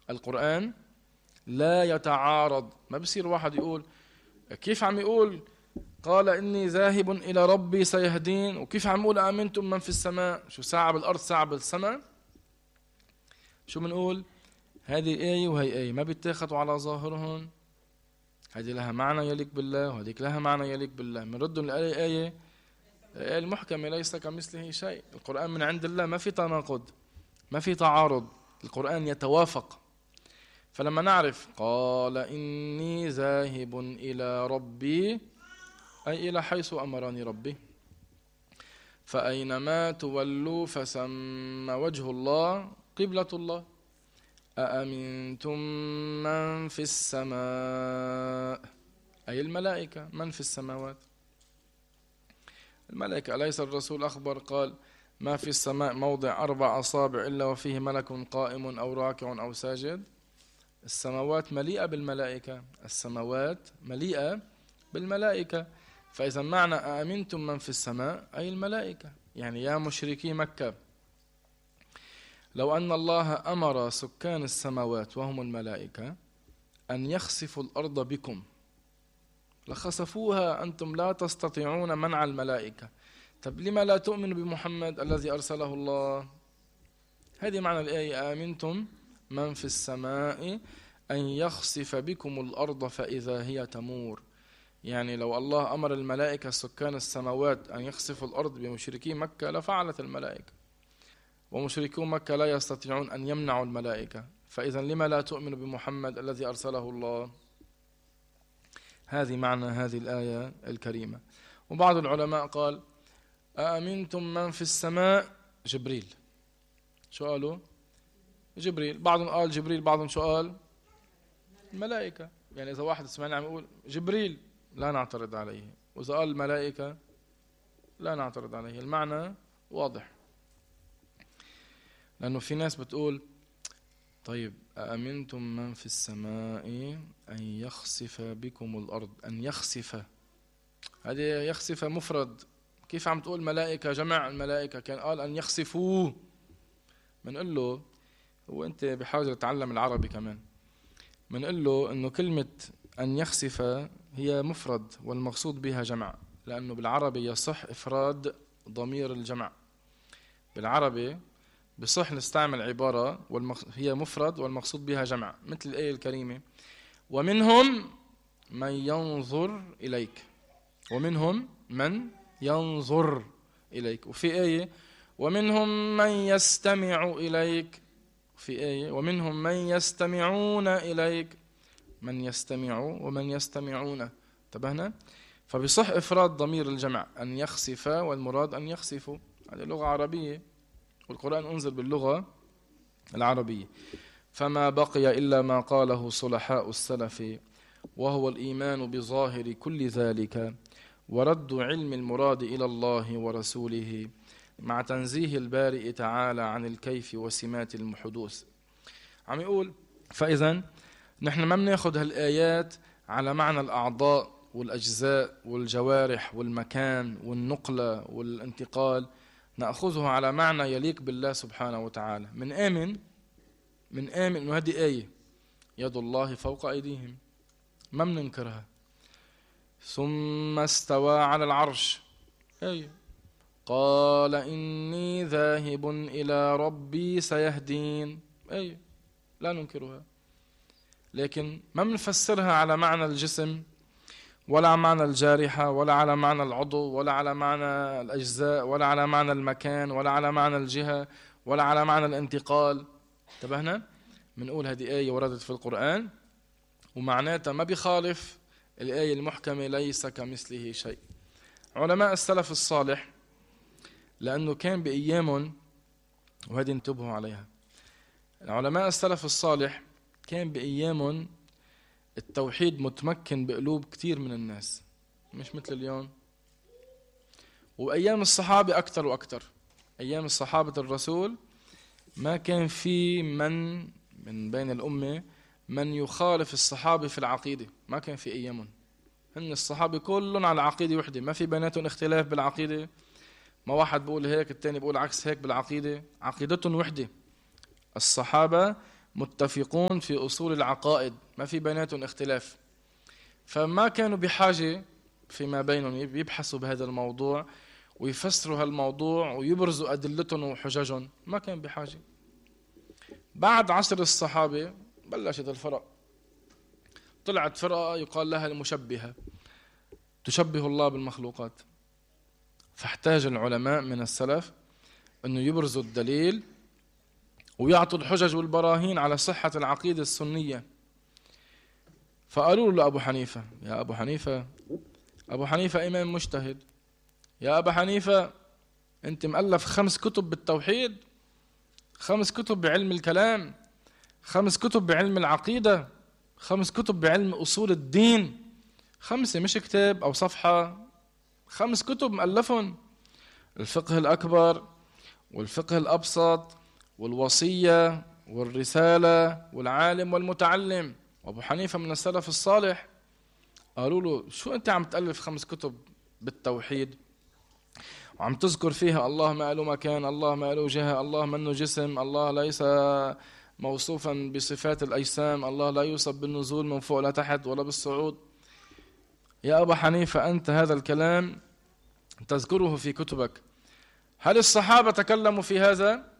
القرآن لا يتعارض. ما بصير واحد يقول كيف عم يقول قال إني ذاهب إلى ربي سيهدين، وكيف عم يقول آمنتم من في السماء؟ شو ساعة بالأرض ساعة بالسماء؟ شو بنقول؟ هذه آية وهي آية ما بيتاخدوا على ظاهرهم، هذه لها معنى يليق بالله وهذيك لها معنى يليق بالله. بنردهم الآية آية المحكمة ليس كمثله شيء. القرآن من عند الله، ما في تناقض، ما في تعارض، القرآن يتوافق. فلما نعرف قال إني ذاهب إلى ربي، أي إلى حيث أمرني ربي، فأينما تولوا فثم وجه الله قبلة الله. أأمنتم من في السماء، أي الملائكة، من في السماوات الملائكة. أليس الرسول أخبر قال ما في السماء موضع 4 أصابع إلا وفيه ملك قائم أو راكع أو ساجد. السماوات مليئة بالملائكة، السماوات مليئة بالملائكة. فإذا معنى أأمنتم من في السماء أي الملائكة. يعني يا مشركي مكة، لو أن الله أمر سكان السماوات وهم الملائكة أن يخسفوا الأرض بكم لخسفوها، أنتم لا تستطيعون منع الملائكة. طب لما لا تؤمن بمحمد الذي أرسله الله؟ هذه معنى الآية آمنتم من في السماء أن يخسف بكم الأرض فإذا هي تمور. يعني لو الله أمر الملائكة سكان السماوات أن يخسفوا الأرض بمشركي مكة لفعلت الملائكة، ومشركو مكة لا يستطيعون أن يمنعوا الملائكة. فإذا لما لا تؤمن بمحمد الذي أرسله الله؟ هذه معنى هذه الآية الكريمة. وبعض العلماء قال أأمنتم من في السماء جبريل. شو قالوا؟ جبريل. بعضهم قال جبريل، بعضهم شو قال؟ الملائكة. يعني إذا واحد سمعنا عم يقول جبريل لا نعترض عليه، وإذا قال الملائكة لا نعترض عليه. المعنى واضح. لأنه في ناس بتقول طيب أأمنتم من في السماء أن يخسف بكم الأرض، أن يخسف، هذه يخسف مفرد، كيف عم تقول ملائكة جمع الملائكة؟ كان قال أن يخسفوه. بنقول له هو أنت بحاجة تتعلم العربي كمان. بنقول له إنه كلمة أن يخسف هي مفرد والمقصود بها جمع، لأنه بالعربي يصح إفراد ضمير الجمع. بالعربي بصح نستعمل عبارة هي مفرد والمقصود بها جمع، مثل الآية الكريمة ومنهم من ينظر إليك، ومنهم من ينظر إليك. وفي آية ومنهم من يستمع إليك، في آية ومنهم من يستمعون إليك، من يستمع ومن يستمعون. انتبهنا؟ فبصح إفراد ضمير الجمع أن يخسف، والمراد أن يخسفوا. هذه لغة عربية والقرآن أنزل باللغة العربية. فما بقي إلا ما قاله صلحاء السلف، وهو الإيمان بظاهر كل ذلك ورد علم المراد إلى الله ورسوله مع تنزيه البارئ تعالى عن الكيف وسمات الحدوث. عم يقول فإذا نحن ما بناخذ هالآيات على معنى الأعضاء والأجزاء والجوارح والمكان والنقلة والانتقال، نأخذه على معنى يليق بالله سبحانه وتعالى. من آمن إنه هذه آية يد الله فوق أيديهم، ما بننكرها. ثم استوى على العرش، آية. قال إني ذاهب إلى ربي سيهدين، آية لا ننكرها. لكن ما بنفسرها على معنى الجسم ولا على معنى الجارحة ولا على معنى العضو ولا على معنى الأجزاء ولا على معنى المكان ولا على معنى الجهة ولا على معنى الانتقال. انتبهنا؟ بنقول هذه آية وردت في القرآن ومعناتها ما بيخالف الآية المحكمة ليس كمثله شيء. علماء السلف الصالح لأنه كان بأيامهم، وهذه انتبهوا عليها، علماء السلف الصالح كان بأيامهم التوحيد متمكن بقلوب كتير من الناس، مش مثل اليوم. وأيام الصحابة أكتر وأكتر. أيام الصحابة الرسول ما كان في من بين الأمة من يخالف الصحابة في العقيدة، ما كان في أيامهم. هن الصحابة كلهم على عقيدة وحدة، ما في بيناتهم اختلاف بالعقيدة. ما واحد بيقول هيك التاني بيقول عكس هيك بالعقيدة، عقيدتهم وحدة. الصحابة متفقون في أصول العقائد، ما في بيناتهم اختلاف، فما كانوا بحاجة فيما بينهم يبحثوا بهذا الموضوع ويفسروا هالموضوع ويبرزوا أدلتهم وحججهم، ما كان بحاجة. بعد عصر الصحابة بلشت الفرق، طلعت فرقة يقال لها المشبهة، تشبه الله بالمخلوقات، فاحتاج العلماء من السلف أنه يبرزوا الدليل ويعطوا الحجج والبراهين على صحة العقيدة السنية. فقالوا له أبو حنيفة: يا أبو حنيفة، أبو حنيفة إمام مجتهد، يا أبو حنيفة أنت مؤلف 5 كتب بالتوحيد، 5 كتب بعلم الكلام، 5 كتب بعلم العقيدة، 5 كتب بعلم أصول الدين، 5 مش كتاب أو صفحة، 5 كتب مؤلفهم: الفقه الأكبر والفقه الأبسط والوصية والرسالة والعالم والمتعلم. وأبو حنيفة من السلف الصالح. قالوا له: شو أنت عم تألف 5 كتب بالتوحيد وعم تذكر فيها الله ما له مكان، الله ما له جهة، الله منه جسم، الله ليس موصوفا بصفات الأجسام، الله لا يوصف بالنزول من فوق لتحت ولا بالصعود. يا أبا حنيفة أنت هذا الكلام تذكره في كتبك، هل الصحابة تكلموا في هذا؟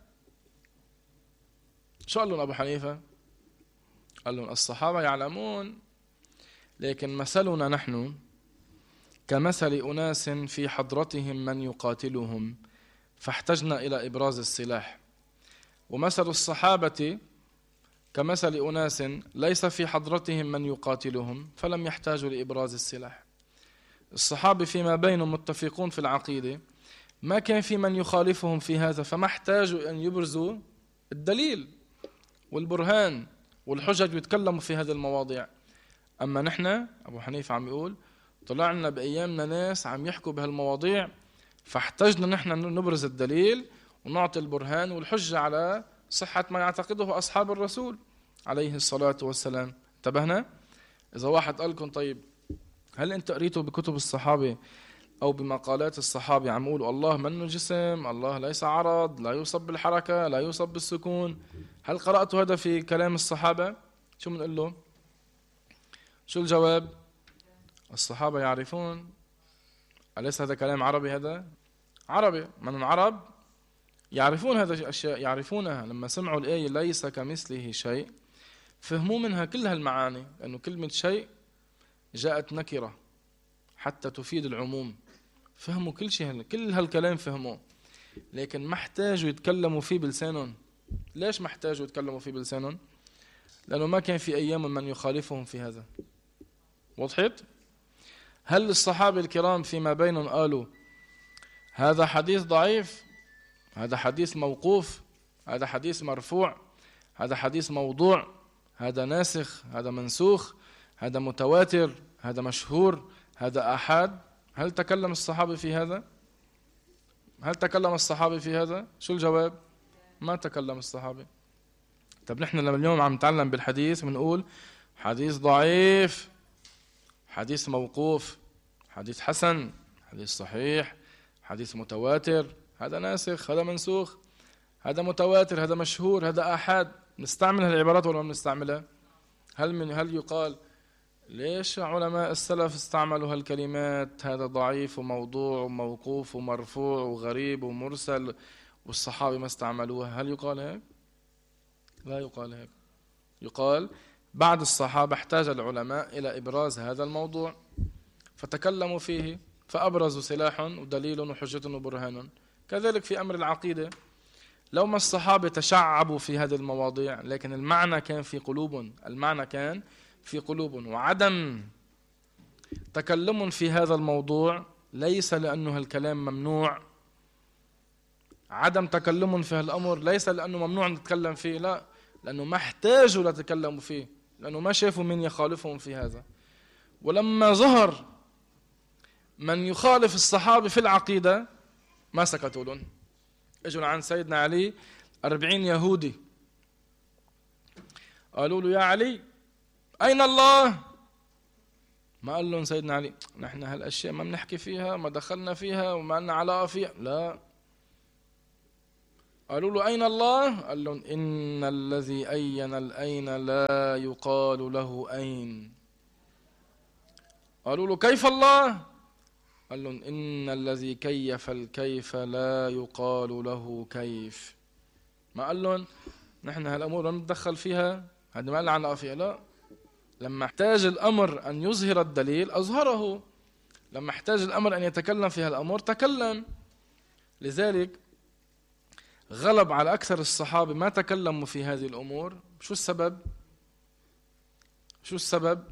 شو قال لهم أبو حنيفة؟ قال لهم: الصحابة يعلمون، لكن مثلنا نحن كمثل أناس في حضرتهم من يقاتلهم فاحتجنا إلى إبراز السلاح، ومثل الصحابة كمثل أناس ليس في حضرتهم من يقاتلهم فلم يحتاجوا لإبراز السلاح. الصحابة فيما بينهم متفقون في العقيدة، ما كان في من يخالفهم في هذا، فما احتاجوا أن يبرزوا الدليل والبرهان والحجج ويتكلموا في هذه المواضيع. أما نحن أبو حنيفة عم يقول طلعنا بأيامنا ناس عم يحكوا بهالمواضيع، فاحتجنا نحن نبرز الدليل ونعطي البرهان والحجة على صحة ما يعتقده أصحاب الرسول عليه الصلاة والسلام. انتبهنا؟ إذا واحد قال لكم: طيب هل أنت قريتوا بكتب الصحابة أو بمقالات الصحابة عم يقولوا الله منه جسم، الله ليس عرض، لا يوصف بالحركة، لا يوصف بالسكون، هل قرأتوا هذا في كلام الصحابة؟ شو بنقول له؟ شو الجواب؟ الصحابة يعرفون. أليس هذا كلام عربي؟ هذا عربي، من العرب يعرفون هذه الأشياء، يعرفونها. لما سمعوا الآية ليس كمثله شيء فهموا منها كل هالمعاني، لأنه كلمة شيء جاءت نكرة حتى تفيد العموم، فهموا كل شيء، كل هالكلام فهموه، لكن ما احتاجوا يتكلموا فيه بلسانهم. ليش ما احتاجوا يتكلموا فيه بلسانهم؟ لأنه ما كان في أيام من يخالفهم في هذا. وضحت؟ هل الصحابة الكرام فيما بينهم قالوا هذا حديث ضعيف، هذا حديث موقوف، هذا حديث مرفوع، هذا حديث موضوع، هذا ناسخ، هذا منسوخ، هذا متواتر، هذا مشهور، هذا آحاد؟ هل تكلم الصحابة في هذا؟ هل تكلم الصحابة في هذا؟ شو الجواب؟ ما تكلم الصحابة. طب نحن لما اليوم عم نتعلم بالحديث بنقول حديث ضعيف، حديث موقوف، حديث حسن، حديث صحيح، حديث متواتر، هذا ناسخ، هذا منسوخ، هذا متواتر، هذا مشهور، هذا آحاد. نستعمل هالعبارات ولا ما نستعملها؟ هل يقال ليش علماء السلف استعملوا هالكلمات هذا ضعيف وموضوع وموقوف ومرفوع وغريب ومرسل والصحابة ما استعملوها؟ هل يقال هيك؟ لا يقال هيك. يقال بعد الصحابة احتاج العلماء إلى إبراز هذا الموضوع فتكلموا فيه، فأبرزوا سلاح ودليل وحجة وبرهان. كذلك في أمر العقيدة، لو ما الصحابة تشعبوا في هذه المواضيع لكن المعنى كان في قلوبهم، المعنى كان في قلوبهم، وعدم تكلم في هذا الموضوع ليس لأنه الكلام ممنوع، عدم تكلم في هالأمر ليس لأنه ممنوع نتكلم فيه، لا، لأنه ما احتاجوا لتكلموا فيه، لأنه ما شافوا من يخالفهم في هذا. ولما ظهر من يخالف الصحابة في العقيدة ما سكتوا لهم. اجوا عن سيدنا علي 40 يهودي قالوا له: يا علي أين الله؟ ما قال لهم سيدنا علي نحن هالأشياء ما بنحكي فيها، ما دخلنا فيها وما لنا علاقة فيها، لا، قالوا له أين الله؟ قال لهم إن الذي أين الأين لا يقال له أين. قالوا له كيف الله؟ قال لهم إن الذي كيف الكيف لا يقال له كيف. ما قال لهم نحن هالأمور لا نتدخل فيها، هذا ما لنا علاقة فيها، لا. لما احتاج الأمر أن يظهر الدليل أظهره، لما احتاج الأمر أن يتكلم في هالأمور تكلم. لذلك غلب على أكثر الصحابة ما تكلموا في هذه الأمور. شو السبب؟ شو السبب؟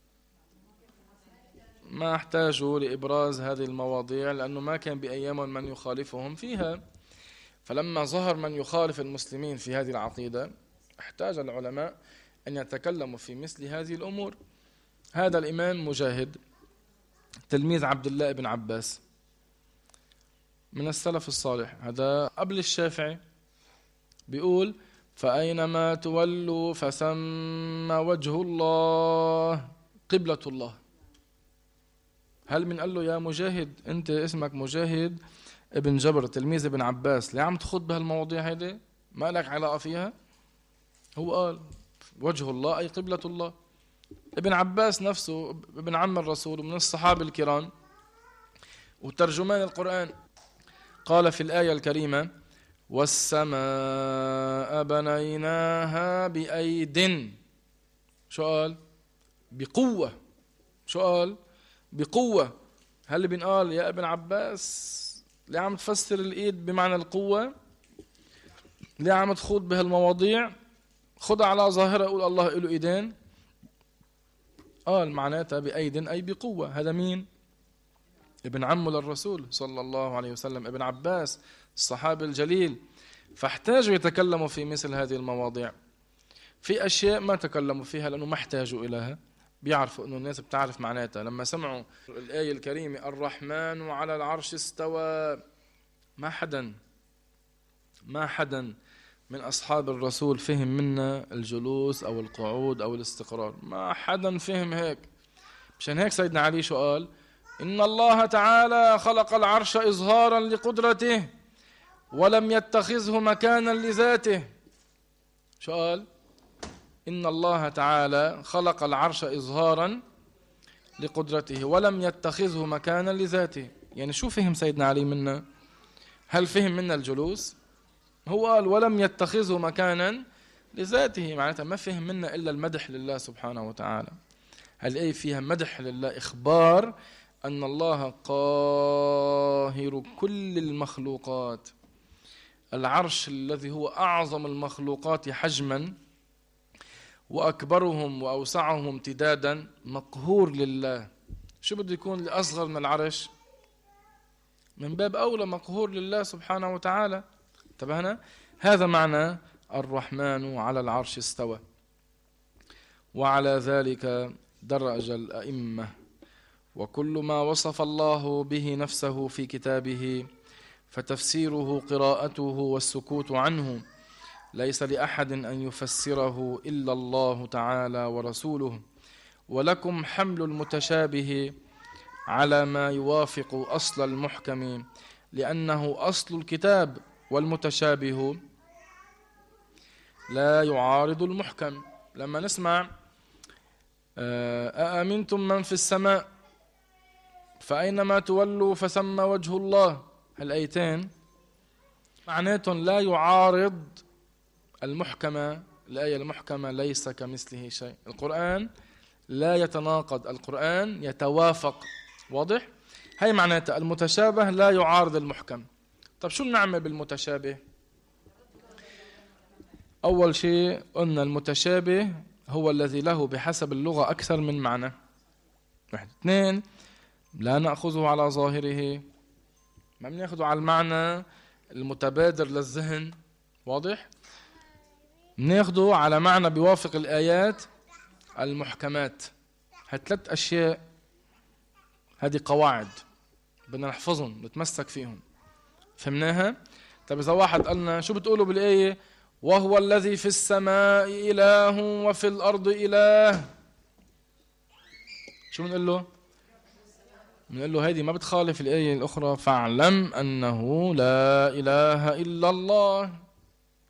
ما احتاجوا لإبراز هذه المواضيع، لأنه ما كان بأيامهم من يخالفهم فيها. فلما ظهر من يخالف المسلمين في هذه العقيدة احتاج العلماء أن يتكلموا في مثل هذه الأمور. هذا الإمام مجاهد تلميذ عبد الله بن عباس من السلف الصالح، هذا قبل الشافعي، بيقول فأينما تولوا فثم وجه الله قبلة الله. هل من قال له يا مجاهد، أنت اسمك مجاهد ابن جبر تلميذ ابن عباس، ليه عم تخوض بهالمواضيع هيدي؟ ما لك علاقة فيها؟ هو قال وجه الله أي قبلة الله. ابن عباس نفسه ابن عم الرسول ومن الصحابة الكرام وترجمان القرآن، قال في الآية الكريمة والسماء بنيناها بأيد. شو قال؟ بقوة. شو قال؟ بقوة. هل بنقال يا ابن عباس ليه عم تفسر الإيد بمعنى القوة؟ ليه عم تخوض بهالمواضيع؟ خدها على ظاهرة، يقول الله له إيدين. قال معناتها بأيد أي بقوة. هذا مين؟ ابن عمه للرسول صلى الله عليه وسلم، ابن عباس الصحابي الجليل. فاحتاجوا يتكلموا في مثل هذه المواضيع. في أشياء ما تكلموا فيها لأنه ما احتاجوا إليها، بيعرفوا أنه الناس بتعرف معناتها. لما سمعوا الآية الكريمة الرحمن على العرش استوى، ما حدا من أصحاب الرسول فهم منا الجلوس أو القعود أو الاستقرار، ما حدا فهم هيك. مشان هيك سيدنا علي شو قال؟ إن الله تعالى خلق العرش إظهارا لقدرته ولم يتخذه مكانا لذاته. شو قال؟ إن الله تعالى خلق العرش إظهارا لقدرته ولم يتخذه مكانا لذاته. يعني شو فهم سيدنا علي منا؟ هل فهم منا الجلوس؟ هو قال ولم يتخذه مكانا لذاته، معناتها ما فهم منا إلا المدح لله سبحانه وتعالى. هالآية فيها مدح لله، إخبار أن الله قاهر كل المخلوقات. العرش الذي هو أعظم المخلوقات حجما وأكبرهم وأوسعهم امتدادا مقهور لله. شو بده يكون لأصغر من العرش؟ من باب أولى مقهور لله سبحانه وتعالى. انتبهنا؟ هذا معنى الرحمن على العرش استوى. وعلى ذلك درج الأئمة، وكل ما وصف الله به نفسه في كتابه فتفسيره قراءته والسكوت عنه، ليس لأحد أن يفسره إلا الله تعالى ورسوله. ولكم حمل المتشابه على ما يوافق أصل المحكم، لأنه أصل الكتاب، والمتشابه لا يعارض المحكم. لما نسمع أأمنتم من في السماء فأينما تولوا فثم وجه الله، هالآيتين معناتهم لا يعارض المحكمة. الآية المحكمة ليس كمثله شيء. القرآن لا يتناقض، القرآن يتوافق. واضح؟ هي معناتها المتشابه لا يعارض المحكم. طب شو نعمل بالمتشابه؟ أول شيء قلنا المتشابه هو الذي له بحسب اللغة أكثر من معنى. واحد. اثنين، لا نأخذه على ظاهره، ما بناخذه على المعنى المتبادر للذهن. واضح؟ بناخذه على معنى بيوافق الآيات المحكمات. هالثلاث أشياء هذه قواعد بدنا نحفظهم نتمسك فيهم. فهمناها؟ طيب إذا واحد قالنا شو بتقولوا بالآية وهو الذي في السماء إله وفي الأرض إله، شو بنقول له؟ بنقول له هذه ما بتخالف الآية الأخرى فاعلم أنه لا إله إلا الله.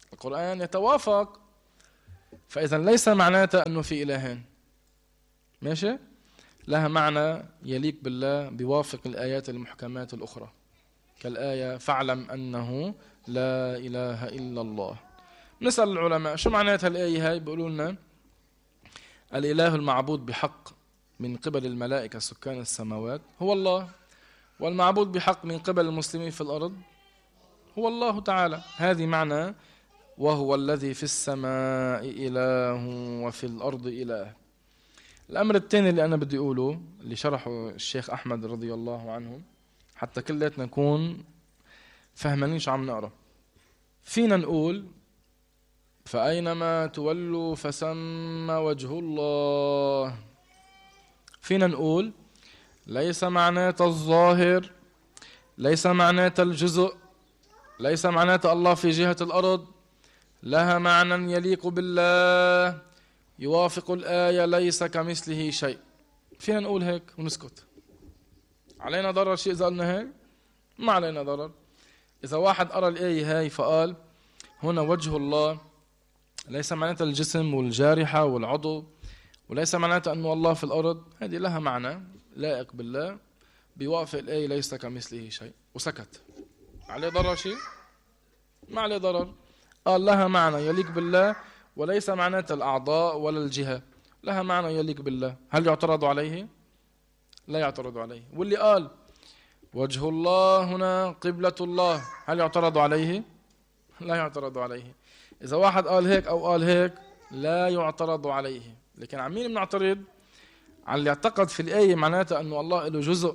القرآن يتوافق، فإذا ليس معناته أنه في إلهين، ماشي؟ لها معنى يليق بالله بيوافق الآيات المحكمات الأخرى، كالآية فاعلم أنه لا إله إلا الله. نسأل العلماء شو معناتها الآية هاي؟ بيقولوا لنا الإله المعبود بحق من قبل الملائكة سكان السماوات هو الله، والمعبود بحق من قبل المسلمين في الأرض هو الله تعالى. هذه معنى وهو الذي في السماء إله وفي الأرض إله. الأمر الثاني اللي أنا بدي أقوله اللي شرحه الشيخ أحمد رضي الله عنه، حتى كلياتنا نكون فهمانين شو عم نقرأ. فينا نقول فأينما تولوا فثم وجه الله. فينا نقول ليس معنات الظاهر، ليس معنات الجزء، ليس معنات الله في جهة الأرض، لها معنى يليق بالله يوافق الآية ليس كمثله شيء. فينا نقول هيك ونسكت. علينا ضرر شيء إذا قلنا هيك؟ ما علينا ضرر. إذا واحد قرأ الآية هاي فقال هنا وجه الله ليس معناتها الجسم والجارحة والعضو، وليس معناتها أنه الله في الأرض، هذه لها معنى لائق بالله بيوافق الآية ليس كمثله شيء، وسكت. عليه ضرر شيء؟ ما عليه ضرر. قال لها معنى يليق بالله وليس معناتها الأعضاء ولا الجهة، لها معنى يليق بالله. هل يعترض عليه؟ لا يعترض عليه. واللي قال وجه الله هنا قبلة الله، هل يعترض عليه؟ لا يعترض عليه. إذا واحد قال هيك أو قال هيك لا يعترض عليه. لكن عن مين بنعترض؟ على اللي اعتقد في الآية معناتها أنه الله له جزء،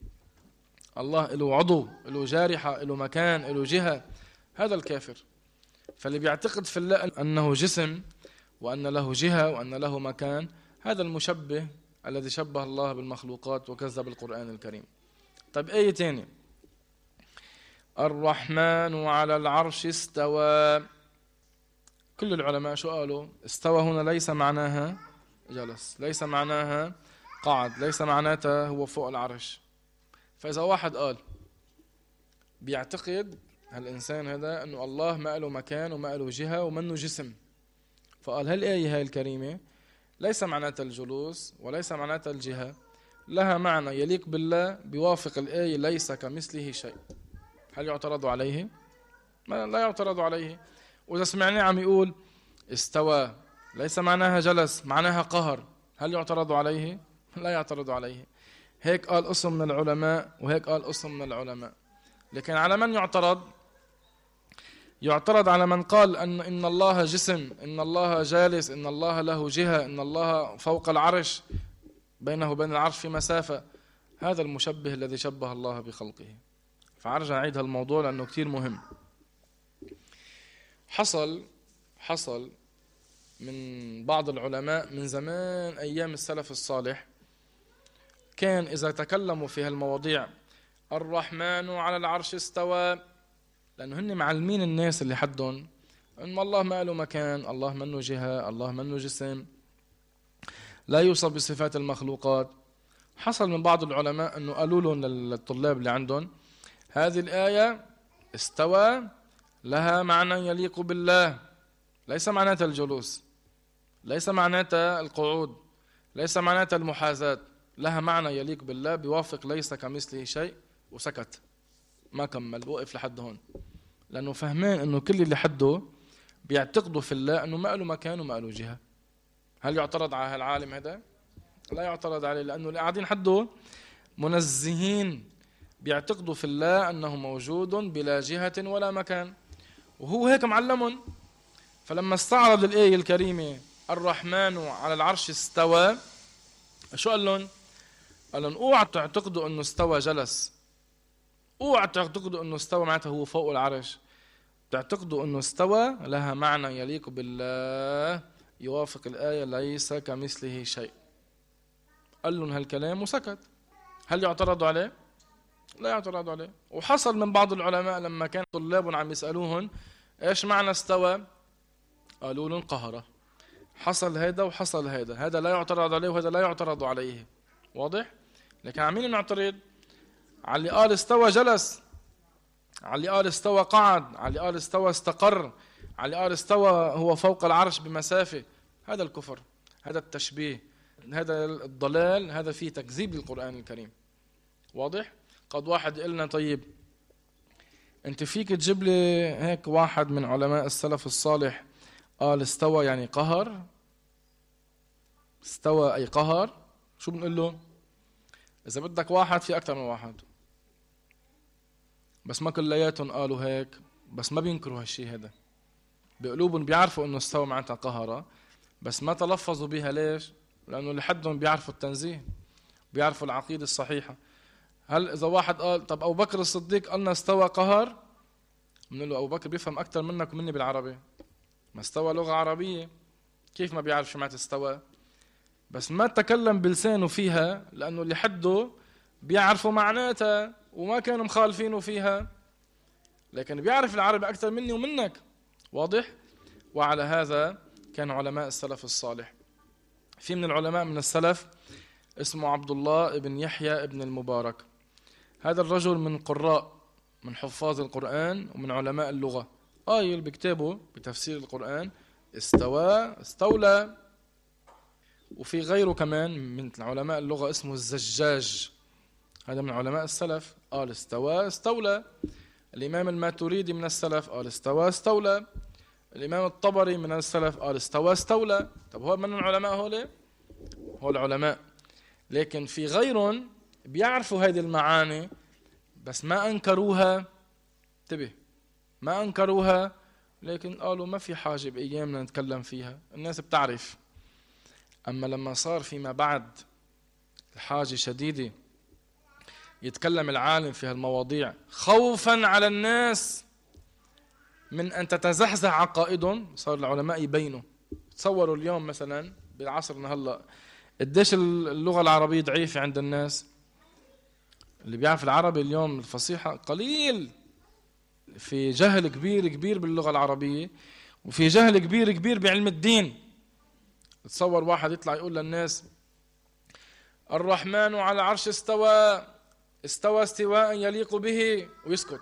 الله له عضو، له جارحة، له مكان، له جهة، هذا الكافر. فاللي بيعتقد في الله أنه جسم وأن له جهة وأن له مكان، هذا المشبه الذي شبه الله بالمخلوقات وكذب القرآن الكريم. طيب آية تانية الرحمن على العرش استوى. كل العلماء شو قالوا؟ استوى هنا ليس معناها جلس، ليس معناها قعد، ليس معناتها هو فوق العرش. فإذا واحد قال بيعتقد هالإنسان هذا أنه الله ما له مكان وما له جهة ومنه جسم، فقال هالآية هاي الكريمة ليس معناتها الجلوس وليس معناتها الجهة، لها معنى يليق بالله بيوافق الآية ليس كمثله شيء، هل يعترض عليه؟ لا يعترض عليه. وإذا سمعناه عم يقول استوى ليس معناها جلس، معناها قهر، هل يعترض عليه؟ لا يعترض عليه. هيك قال قسم من العلماء وهيك قال قسم من العلماء. لكن على من يعترض؟ يعترض على من قال إن الله جسم، إن الله جالس، إن الله له جهة، إن الله فوق العرش، بينه وبين العرش في مسافة. هذا المشبه الذي شبه الله بخلقه. فأرجع أعيد هالموضوع لأنه كتير مهم. حصل من بعض العلماء من زمان أيام السلف الصالح، كان إذا تكلموا في هالمواضيع الرحمن على العرش استوى، لأنه هن معلمين الناس اللي حدهم أن الله ما له مكان، الله منه جهة، الله منه جسم، لا يوصف بصفات المخلوقات. حصل من بعض العلماء أنه قالوا لهم للطلاب اللي عندهم هذه الآية استوى لها معنى يليق بالله، ليس معناتها الجلوس، ليس معناتها القعود، ليس معناتها المحاذاة، لها معنى يليق بالله بيوافق ليس كمثله شيء، وسكت ما كمل، وقف لحد هون. لأنه فهمان أنه كل اللي حده بيعتقدوا في الله أنه ما له مكان وما له جهة. هل يعترض على هالعالم هذا؟ لا يعترض عليه، لأنه اللي قاعدين حده منزهين بيعتقدوا في الله أنه موجود بلا جهة ولا مكان، وهو هيك معلمون. فلما استعرض الآية الكريمة الرحمن على العرش استوى، شو قال لهم؟ قال لهم اوعوا تعتقدوا أنه استوى جلس، اوعوا تعتقدوا أنه استوى معناته هو فوق العرش، تعتقدوا أنه استوى لها معنى يليق بالله يوافق الآية ليس كمثله شيء. قال لهم هالكلام وسكت. هل يعترضوا عليه؟ لا يعترض عليه. وحصل من بعض العلماء لما كان طلابهم عم يسألوهن ايش معنى استوى، قالوا لهم قهره. حصل هيدا وحصل هيدا، هذا لا يعترض عليه وهذا لا يعترض عليه، واضح؟ لكن على مين نعترض؟ على اللي قال استوى جلس، على اللي قال استوى قعد، على اللي قال استوى استقر، على قال استوى هو فوق العرش بمسافة، هذا الكفر، هذا التشبيه، هذا الضلال، هذا فيه تكذيب للقرآن الكريم. واضح؟ قد واحد قلنا طيب انت فيك تجيب لي هيك واحد من علماء السلف الصالح قال استوى يعني قهر؟ استوى أي قهر؟ شو بنقول له؟ إذا بدك واحد في أكثر من واحد، بس ما كلياتهم قالوا هيك، بس ما بينكروا هالشيء هذا بقلوبهم، بيعرفوا إنه استوى معناتها قهرة، بس ما تلفظوا بها. ليش؟ لأنه لحدهم بيعرفوا التنزيه، بيعرفوا العقيدة الصحيحة. هل إذا واحد قال طب أبو بكر الصديق قالنا استوى قهر، بنقول له أبو بكر بيفهم أكثر منك ومني بالعربي، ما استوى لغة عربية، كيف ما بيعرف شو معنى استوى؟ بس ما تكلم بلسانه فيها لأنه اللي حده بيعرفوا معناتها وما كانوا مخالفينه فيها، لكن بيعرف العربي أكثر مني ومنك. واضح؟ وعلى هذا كان علماء السلف الصالح. في من العلماء من السلف اسمه عبد الله بن يحيى بن المبارك، هذا الرجل من قراء، من حفاظ القرآن ومن علماء اللغة، قايل بكتابه بتفسير القرآن استوى استولى. وفي غيره كمان من علماء اللغة اسمه الزجاج، هذا من علماء السلف قال استوى استولى. الإمام الماتريدي من السلف قال استوى استولى. الإمام الطبري من السلف قال استوى استولى. طب هو من العلماء هو العلماء، لكن في غيرهم بيعرفوا هذه المعاني بس ما أنكروها. انتبه، ما أنكروها، لكن قالوا ما في حاجة بأيامنا نتكلم فيها، الناس بتعرف. أما لما صار فيما بعد الحاجة شديدة يتكلم العالم في هالمواضيع خوفا على الناس من أن تتزحزح عقائدهم، صار العلماء يبينوا. تصوروا اليوم مثلا بعصرنا هلأ قديش اللغة العربية ضعيفة عند الناس، اللي بيعرف العربي اليوم الفصيحة قليل، في جهل كبير كبير باللغة العربية، وفي جهل كبير كبير بعلم الدين. تصور واحد يطلع يقول للناس الرحمن على العرش استوى استواء يليق به، ويسكت.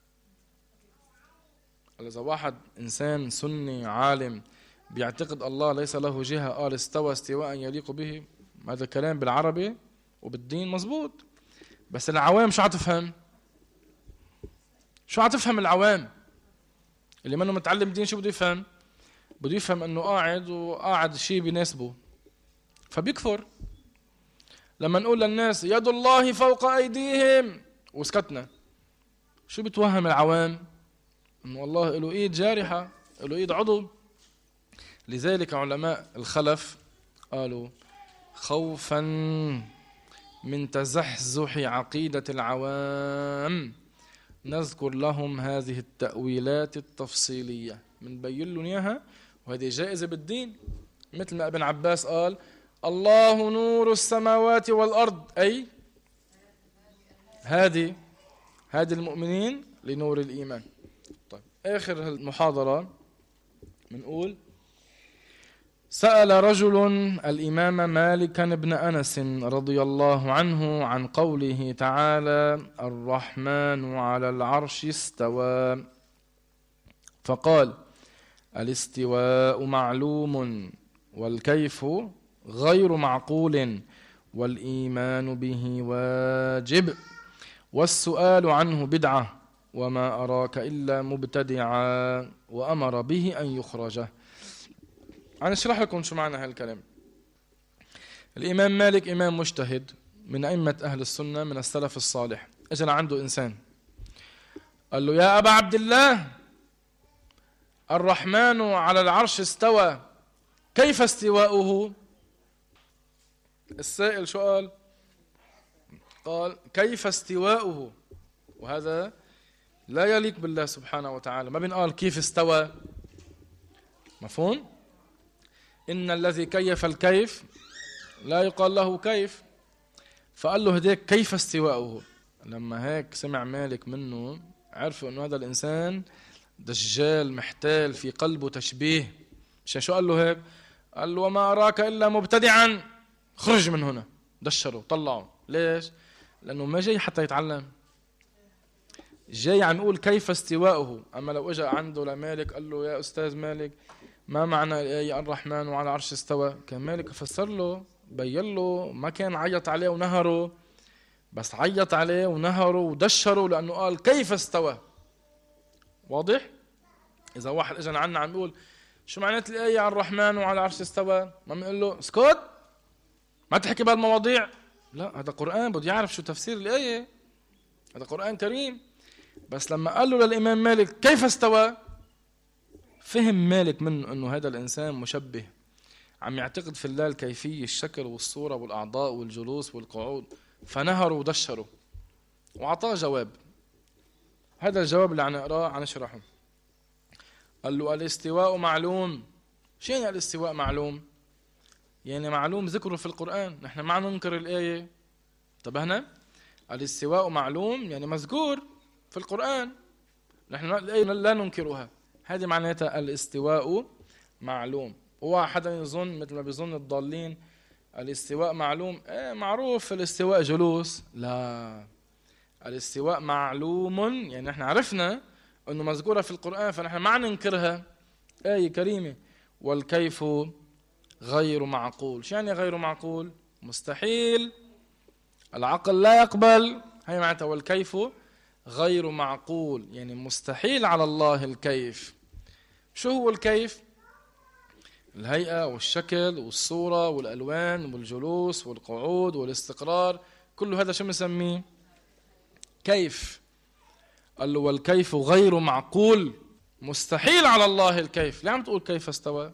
إذا واحد إنسان سني عالم بيعتقد الله ليس له جهة قال استوى استواء يليق به، هذا كلام بالعربي وبالدين مزبوط، بس العوام شو عتفهم؟ شو عتفهم العوام؟ اللي منه متعلم دين شو بده يفهم؟ بده يفهم انه قاعد شيء بيناسبه فبيكفر. لما نقول للناس يد الله فوق ايديهم وسكتنا، شو بتوهم العوام؟ انه الله له ايد جارحة، له ايد عضو. لذلك علماء الخلف قالوا خوفا من تزحزح عقيدة العوام نذكر لهم هذه التأويلات التفصيلية، بنبين لهم إياها، وهذه جائزة بالدين. مثل ما ابن عباس قال الله نور السماوات والأرض، أي هذه المؤمنين لنور الإيمان. طيب آخر المحاضرة بنقول سأل رجل الإمام مالك بن أنس رضي الله عنه عن قوله تعالى الرحمن على العرش استوى، فقال الاستواء معلوم والكيف غير معقول والإيمان به واجب والسؤال عنه بدعة وما أراك إلا مبتدعا وأمر به أن يخرجه. أنا أشرح لكم شو معنى هالكلام. الإمام مالك إمام مجتهد من أئمة أهل السنة من السلف الصالح، أجل عنده إنسان قال له يا أبا عبد الله الرحمن على العرش استوى كيف استواؤه؟ السائل شو قال؟ قال كيف استواؤه، وهذا لا يليق بالله سبحانه وتعالى. ما بنقال كيف استوى، مفهوم؟ إن الذي كيف الكيف لا يقال له كيف. فقال له هديك كيف استواؤه. لما هيك سمع مالك منه عرف أنه هذا الإنسان دجال محتال في قلبه تشبيه. مش شو قال له هيك؟ قال له وما أراك إلا مبتدعا، خرج من هنا، دشره طلعه. ليش؟ لأنه ما جاي حتى يتعلم، جاي عم يقول كيف استواؤه. أما لو اجى عنده لمالك قال له يا أستاذ مالك ما معنى الآية الرحمن وعلى العرش استوى، كان مالك فسر له بين له، ما كان عيط عليه ونهره، بس عيط عليه ونهره ودشره لأنه قال كيف استوى. واضح؟ إذا واحد اجى عنا عم يقول شو معنات الآية على الرحمن وعلى العرش استوى، ما بنقول له اسكت ما تحكي بهالمواضيع، لا هذا قرآن بده يعرف شو تفسير الآية، هذا قرآن كريم. بس لما قال له للإمام مالك كيف استوى، فهم مالك منه أنه هذا الإنسان مشبه، عم يعتقد في الله الكيفية، الشكل والصورة والأعضاء والجلوس والقعود، فنهره ودشره وأعطاه جواب. هذا الجواب اللي عم نقراه عم نشرحه. قال له الاستواء معلوم. شو يعني الاستواء معلوم؟ يعني معلوم ذكره في القرآن، نحن ما ننكر الآية، انتبهنا؟ الاستواء معلوم يعني مذكور في القرآن، نحن الآية لا ننكرها، هذه معناتها الاستواء معلوم. هو حدا يظن مثل ما بيظن الضالين الاستواء معلوم، معروف الاستواء جلوس، لا، الاستواء معلوم يعني نحن عرفنا انه مذكورة في القرآن فنحن ما ننكرها، آية كريمة. والكيف غير معقول. شو يعني غير معقول؟ مستحيل، العقل لا يقبل، هي معناتها والكيف غير معقول، يعني مستحيل على الله الكيف. شو هو الكيف؟ الهيئة والشكل والصورة والألوان والجلوس والقعود والاستقرار، كل هذا شو مسميه؟ كيف. قال له والكيف غير معقول، مستحيل على الله الكيف. ليه عم تقول كيف استوى؟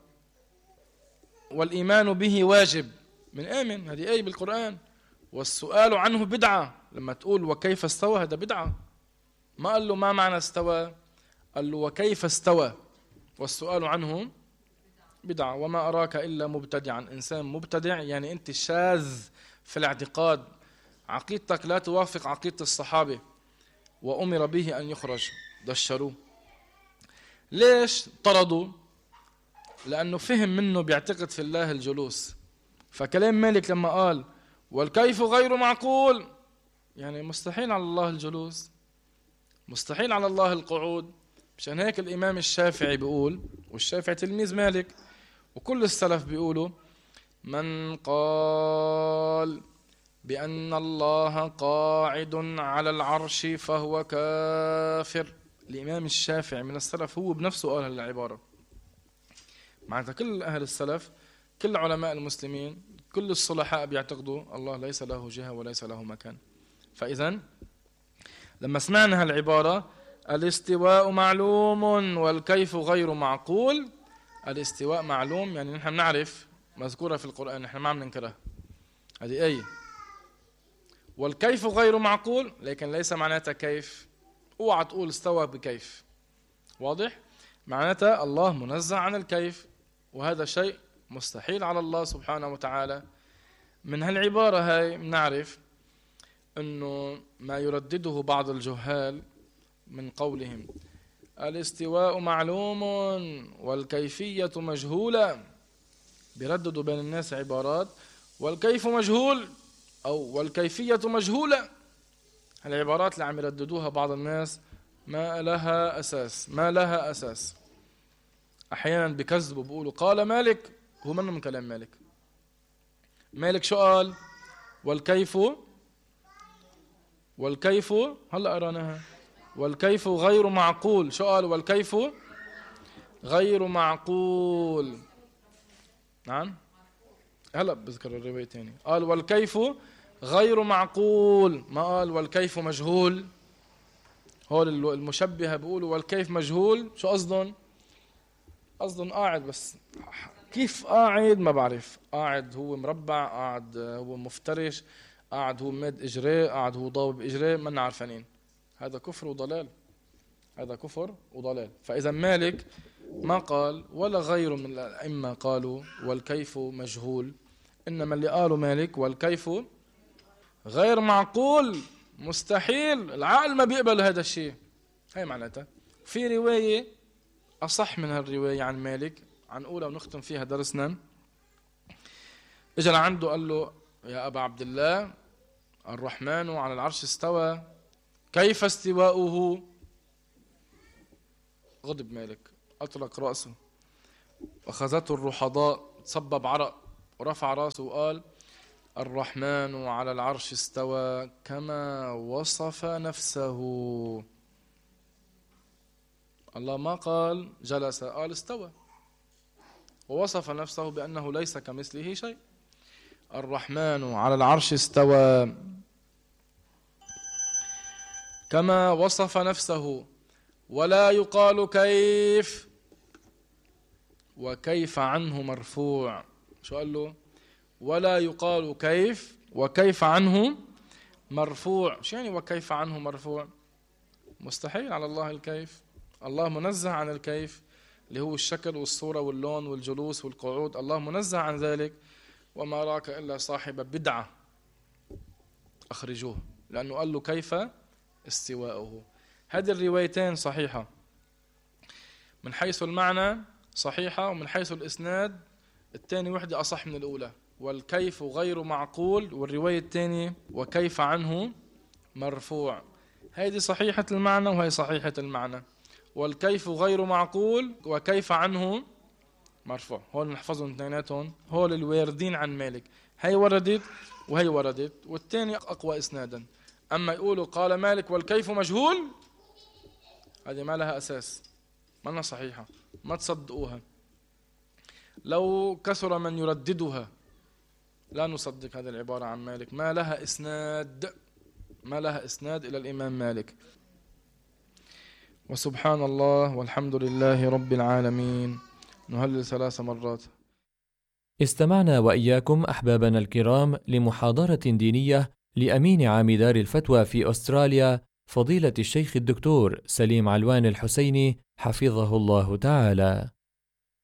والإيمان به واجب، من آمن، هذه آية بالقرآن. والسؤال عنه بدعة، لما تقول وكيف استوى هذا بدعة. ما قال له ما معنى استوى، قال له وكيف استوى، والسؤال عنه بدعة. وما أراك إلا مبتدعا، إنسان مبتدع يعني أنت شاذ في الاعتقاد، عقيدتك لا توافق عقيدة الصحابة، وأمر به أن يخرج، دشروه. ليش طردوا؟ لأنه فهم منه بيعتقد في الله الجلوس. فكلام مالك لما قال والكيف غير معقول، يعني مستحيل على الله الجلوس، مستحيل على الله القعود. مشان هيك الإمام الشافعي بيقول، والشافعي تلميذ مالك وكل السلف بيقولوا من قال بأن الله قاعد على العرش فهو كافر. الإمام الشافعي من السلف هو بنفسه قال هالعبارة. معناتها كل أهل السلف، كل علماء المسلمين، كل الصلحاء بيعتقدوا الله ليس له جهة وليس له مكان. فإذا لما سمعنا هالعبارة الاستواء معلوم والكيف غير معقول، الاستواء معلوم يعني نحن بنعرف مذكورة في القرآن، نحن ما عم ننكرها، هذه آية. والكيف غير معقول لكن ليس معناتها كيف، اوعى تقول استوى بكيف، واضح؟ معناتها الله منزه عن الكيف، وهذا شيء مستحيل على الله سبحانه وتعالى. من هالعبارة هاي بنعرف انه ما يردده بعض الجهال من قولهم الاستواء معلوم والكيفية مجهولة، بيرددوا بين الناس عبارات والكيف مجهول أو والكيفية مجهولة. هالعبارات اللي عم يرددوها بعض الناس ما لها أساس، ما لها أساس. أحيانا بكذبوا بيقولوا قال مالك، هو منه من كلام مالك. مالك شو قال؟ والكيف هلا قراناها، والكيف غير معقول. شو قال؟ والكيف غير معقول. نعم هلا بذكر الرواية تاني، قال والكيف غير معقول، ما قال والكيف مجهول. هول المشبهة بيقولوا والكيف مجهول. شو قصدهم؟ قصدهم قاعد، بس كيف قاعد ما بعرف، قاعد هو مربع، قاعد هو مفترش، قاعد هو مد اجريه، قاعد هو ضابب اجريه، ما نعرفانين. هذا كفر وضلال، هذا كفر وضلال. فإذا مالك ما قال ولا غيره من الأئمة قالوا والكيف مجهول، إنما اللي قالوا مالك والكيف غير معقول، مستحيل، العقل ما بيقبل هذا الشيء. هاي معناتها. في رواية أصح من هالرواية عن مالك، عن أولى ونختم فيها درسنا. إجا لعنده قال له يا أبا عبد الله الرحمن على العرش استوى، كيف استواؤه؟ غضب مالك، أطلق رأسه، أخذته الرحضاء، تصبب عرق ورفع رأسه وقال: الرحمن على العرش استوى كما وصف نفسه. الله ما قال جلس، قال استوى، ووصف نفسه بأنه ليس كمثله شيء. الرحمن على العرش استوى كما وصف نفسه، ولا يقال كيف، وكيف عنه مرفوع. شو قال له؟ ولا يقال كيف، وكيف عنه مرفوع. شو يعني وكيف عنه مرفوع؟ مستحيل على الله الكيف، الله منزه عن الكيف اللي هو الشكل والصورة واللون والجلوس والقعود، الله منزه عن ذلك. وما راك إلا صاحب بدعة أخرجوه، لأنه قال له كيف استواؤه. هذه الروايتين صحيحة من حيث المعنى، صحيحة، ومن حيث الإسناد الثاني وحدة أصح من الأولى. والكيف غير معقول، والرواية الثانية وكيف عنه مرفوع. هذه صحيحة المعنى وهي صحيحة المعنى. والكيف غير معقول وكيف عنه مرفوع. هول نحفظهم اثنيناتهم، هول الواردين عن مالك، هي وردت وهي وردت، والثاني أقوى إسنادا. أما يقولوا قال مالك والكيف مجهول، هذه ما لها أساس، ما لها صحيحة، ما تصدقوها. لو كثر من يرددها لا نصدق هذه العبارة عن مالك، ما لها إسناد، ما لها إسناد إلى الإمام مالك. وسبحان الله والحمد لله رب العالمين. نهلل 3 مرات. استمعنا وإياكم أحبابنا الكرام لمحاضرة دينية لأمين عام دار الفتوى في أستراليا، فضيلة الشيخ الدكتور سليم علوان الحسيني حفظه الله تعالى.